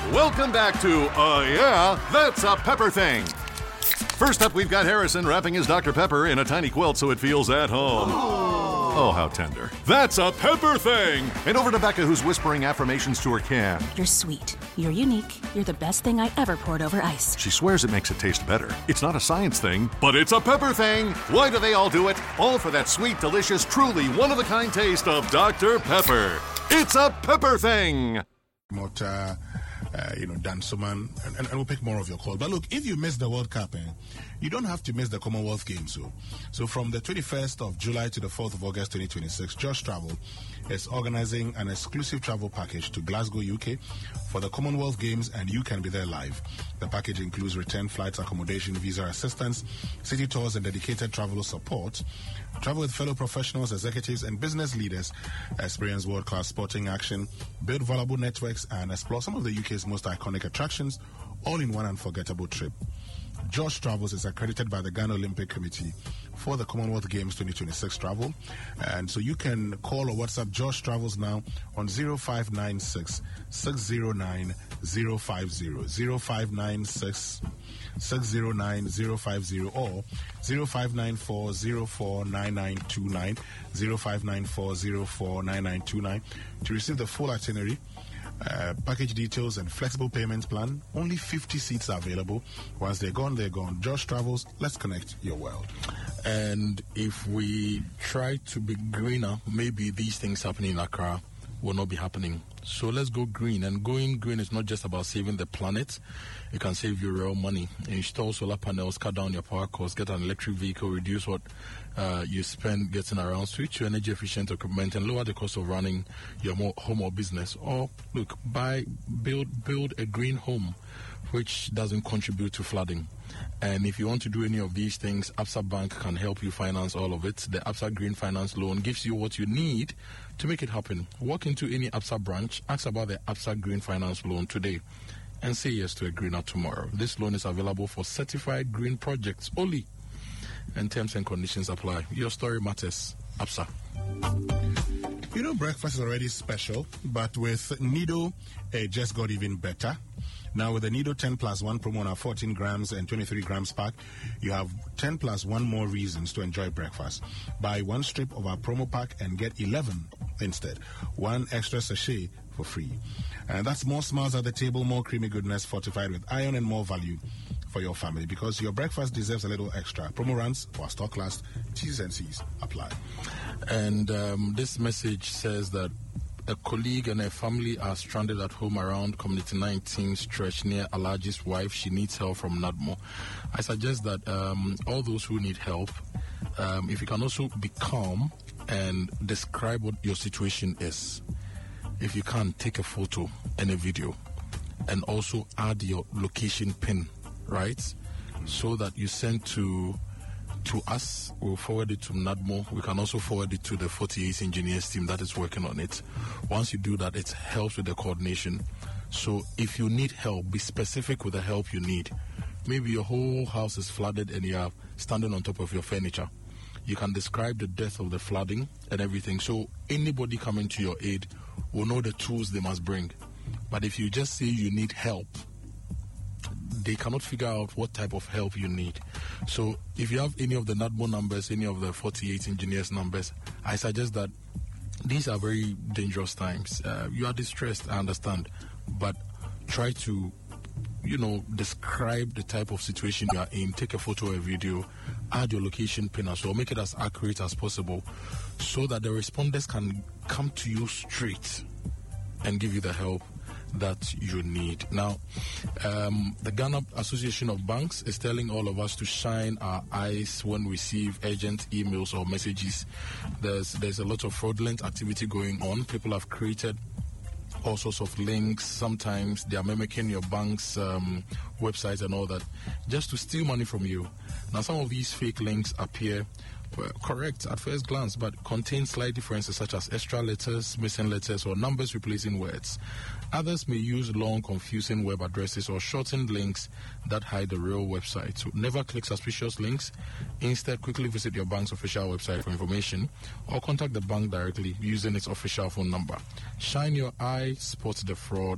Welcome back to Yeah, That's a Pepper Thing. First up, we've got Harrison wrapping his Dr. Pepper in a tiny quilt so it feels at home. Oh, how tender. That's a pepper thing! And over to Becca, who's whispering affirmations to her can. You're sweet. You're unique. You're the best thing I ever poured over ice. She swears it makes it taste better. It's not a science thing, but it's a pepper thing. Why do they all do it? All for that sweet, delicious, truly one-of-a-kind taste of Dr. Pepper. It's a pepper thing! Dan Suman, and we'll pick more of your calls. But look, if you miss the World Cup, you don't have to miss the Commonwealth Games. So from the 21st of July to the 4th of August 2026, Josh Travel is organizing an exclusive travel package to Glasgow, UK for the Commonwealth Games, and you can be there live. The package includes return flights, accommodation, visa assistance, city tours, and dedicated traveler support. Travel with fellow professionals, executives, and business leaders, experience world-class sporting action, build valuable networks, and explore some of the UK's most iconic attractions, all in one unforgettable trip. Josh Travels is accredited by the Ghana Olympic Committee for the Commonwealth Games 2026 travel. And so you can call or WhatsApp Josh Travels now on 0596 609 050, 0596 609 050 or 0594 049929, 0594 049929 to receive the full itinerary. Package details and flexible payment plan. Only 50 seats are available. Once they're gone, they're gone. Josh Travels, let's connect your world. And if we try to be greener, maybe these things happening in Accra will not be happening. So let's go green. And going green is not just about saving the planet. It can save you real money. Install solar panels, cut down your power costs, get an electric vehicle, reduce what you spend getting around, switch to energy efficient equipment, and lower the cost of running your home or business. Or look, build a green home which doesn't contribute to flooding. And if you want to do any of these things, Absa Bank can help you finance all of it. The Absa Green Finance Loan gives you what you need to make it happen. Walk into any Absa branch, ask about the Absa Green Finance Loan today, and say yes to a greener tomorrow. This loan is available for certified green projects only, and terms and conditions apply. Your story matters. Absa. Breakfast is already special, but with Nido, it just got even better. Now, with the Nido 10 plus 1 promo on our 14 grams and 23 grams pack, you have 10 plus 1 more reasons to enjoy breakfast. Buy one strip of our promo pack and get 11 instead. One extra sachet for free. And that's more smiles at the table, more creamy goodness fortified with iron and more value for your family, because your breakfast deserves a little extra. Promo runs while stock lasts. T's and C's apply. And this message says that a colleague and her family are stranded at home around Community 19 stretch near Alaji's wife. She needs help from NADMO. I suggest that all those who need help, if you can also be calm and describe what your situation is. If you can, take a photo and a video, and also add your location pin, right? So that you send to us, we'll forward it to NADMO. We can also forward it to the 48 engineers team that is working on it. Once you do that, it helps with the coordination. So if you need help, be specific with the help you need. Maybe your whole house is flooded and you are standing on top of your furniture. You can describe the depth of the flooding and everything. So anybody coming to your aid will know the tools they must bring. But if you just say you need help, they cannot figure out what type of help you need. So if you have any of the NADMO numbers, any of the 48 engineers numbers, I suggest that these are very dangerous times. You are distressed, I understand, but try to, describe the type of situation you are in. Take a photo or a video, add your location pin as well, make it as accurate as possible so that the responders can come to you straight and give you the help that you need. Now, the Ghana Association of Banks is telling all of us to shine our eyes when we receive urgent emails or messages. There's a lot of fraudulent activity going on. People have created all sorts of links. Sometimes they are mimicking your bank's website and all that just to steal money from you. Now, some of these fake links appear correct at first glance, but contain slight differences such as extra letters, missing letters, or numbers replacing words. Others may use long, confusing web addresses or shortened links that hide the real website. So never click suspicious links. Instead, quickly visit your bank's official website for information or contact the bank directly using its official phone number. Shine your eye, spot the fraud,